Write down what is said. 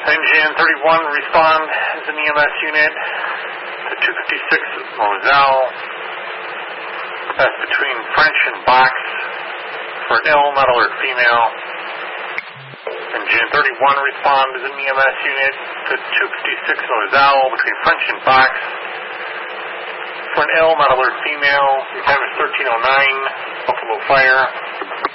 Engine 31, respond as an EMS unit to 256 Moselle. That's between French and Box for an ill, not alert female. Engine 31, respond as an EMS unit to 256 Moselle between French and Box for an ill, not alert female. Your time is 13:09. Buffalo Fire.